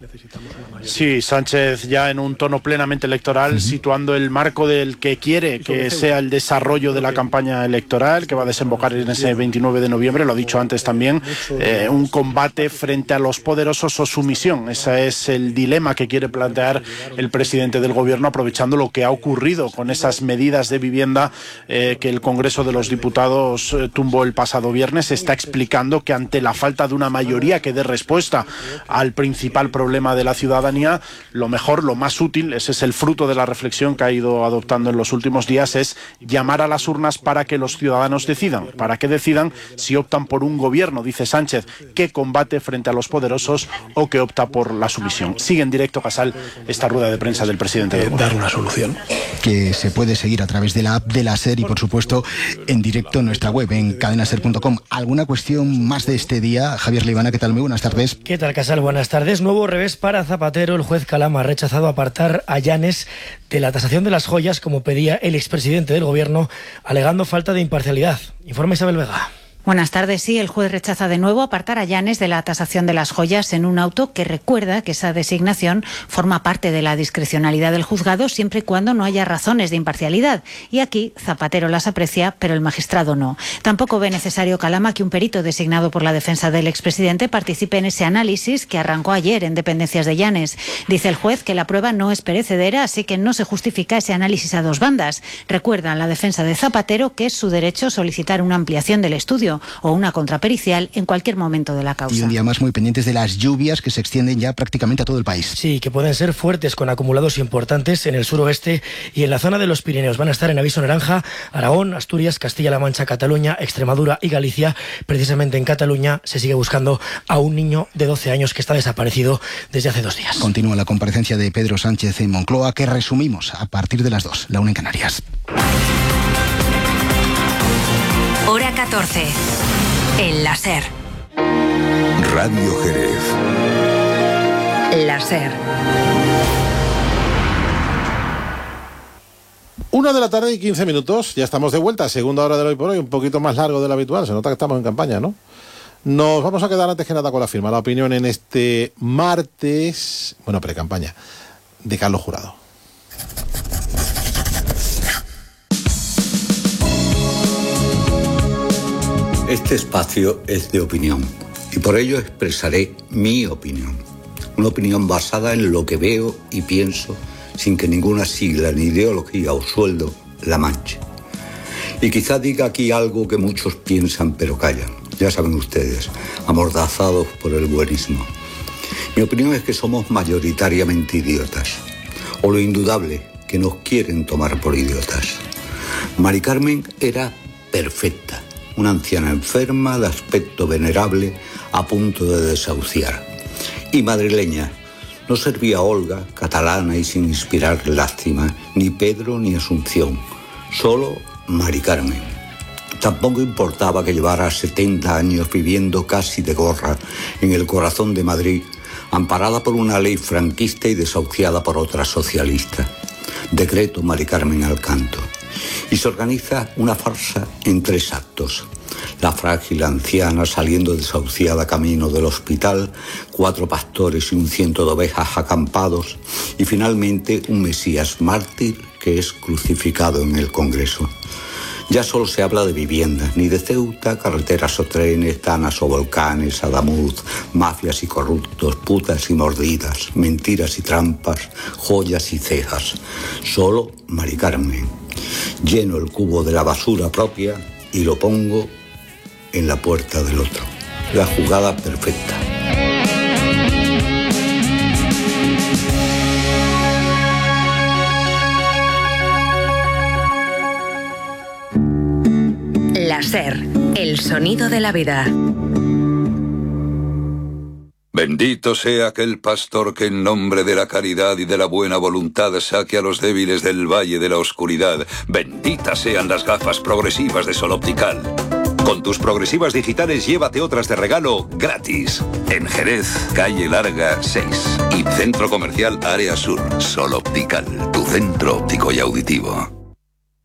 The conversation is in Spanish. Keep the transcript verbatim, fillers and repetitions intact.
Sí, Sánchez ya en un tono plenamente electoral, uh-huh. situando el marco del que quiere que sea el desarrollo de la campaña electoral, que va a desembocar en ese veintinueve de noviembre, lo ha dicho antes también, eh, un combate frente a los poderosos o sumisión. Ese es el dilema que quiere plantear el presidente del gobierno, aprovechando lo que ha ocurrido con esas medidas de vivienda eh, que el Congreso de los Diputados eh, tumbó el pasado viernes. Está explicando que ante la falta de una mayoría que dé respuesta al principal problema de la ciudadanía, lo mejor, lo más útil, ese es el fruto de la reflexión que ha ido adoptando en los últimos días, es llamar a las urnas para que los ciudadanos decidan, para que decidan si optan por un gobierno, dice Sánchez, que combate frente a los poderosos o que opta por la sumisión. Sigue en directo, Casal, esta rueda de prensa del presidente del gobierno. Dar una solución. Que se puede seguir a través de la app de la SER y, por supuesto, en directo en nuestra web, en cadena ser punto com. ¿Alguna cuestión más de este día? Javier Libana, ¿qué tal? Muy buenas tardes. ¿Qué tal, Casal? Buenas tardes. Nuevo revés para Zapatero. El juez Calama ha rechazado apartar a Llanes de la tasación de las joyas, como pedía el expresidente del gobierno, alegando falta de imparcialidad. Informa Isabel Vega. Buenas tardes. Sí, el juez rechaza de nuevo apartar a Llanes de la tasación de las joyas en un auto que recuerda que esa designación forma parte de la discrecionalidad del juzgado siempre y cuando no haya razones de imparcialidad. Y aquí Zapatero las aprecia, pero el magistrado no. Tampoco ve necesario, Calama, que un perito designado por la defensa del expresidente participe en ese análisis que arrancó ayer en dependencias de Llanes. Dice el juez que la prueba no es perecedera, así que no se justifica ese análisis a dos bandas. Recuerda la defensa de Zapatero que es su derecho solicitar una ampliación del estudio o una contrapericial en cualquier momento de la causa. Y un día más muy pendientes de las lluvias que se extienden ya prácticamente a todo el país. Sí, que pueden ser fuertes con acumulados importantes en el suroeste y en la zona de los Pirineos. Van a estar en aviso naranja Aragón, Asturias, Castilla-La Mancha, Cataluña, Extremadura y Galicia. Precisamente en Cataluña se sigue buscando a un niño de doce años que está desaparecido desde hace dos días. Continúa la comparecencia de Pedro Sánchez en Moncloa, que resumimos a partir de las dos, la una en Canarias. Hora catorce. En la SER. Radio Jerez. La SER. Una de la tarde y quince minutos, ya estamos de vuelta, segunda hora del hoy por hoy, un poquito más largo de lo habitual, se nota que estamos en campaña, ¿no? Nos vamos a quedar antes que nada con la firma, la opinión en este martes, bueno, pre-campaña, de Carlos Jurado. Este espacio es de opinión y por ello expresaré mi opinión. Una opinión basada en lo que veo y pienso sin que ninguna sigla, ni ideología o sueldo la manche. Y quizá diga aquí algo que muchos piensan pero callan. Ya saben ustedes, amordazados por el buenismo. Mi opinión es que somos mayoritariamente idiotas. O lo indudable, que nos quieren tomar por idiotas. Mari Carmen era perfecta. Una anciana enferma, de aspecto venerable, a punto de desahuciar. Y madrileña. No servía Olga, catalana y sin inspirar lástima, ni Pedro ni Asunción. Solo Mari Carmen. Tampoco importaba que llevara setenta años viviendo casi de gorra en el corazón de Madrid, amparada por una ley franquista y desahuciada por otra socialista. Decreto Mari Carmen al canto. Y se organiza una farsa en tres actos. La frágil anciana saliendo desahuciada camino del hospital, cuatro pastores y un ciento de ovejas acampados, y finalmente un Mesías mártir que es crucificado en el Congreso. Ya solo se habla de viviendas, ni de Ceuta, carreteras o trenes, danas o volcanes, Adamuz, mafias y corruptos, putas y mordidas, mentiras y trampas, joyas y cejas. Solo Mari Carmen. Lleno el cubo de la basura propia y lo pongo en la puerta del otro. La jugada perfecta. La SER, el sonido de la vida. Bendito sea aquel pastor que en nombre de la caridad y de la buena voluntad saque a los débiles del valle de la oscuridad. Benditas sean las gafas progresivas de Sol Optical. Con tus progresivas digitales llévate otras de regalo gratis. En Jerez, calle Larga seis y Centro Comercial Área Sur. Sol Optical, tu centro óptico y auditivo.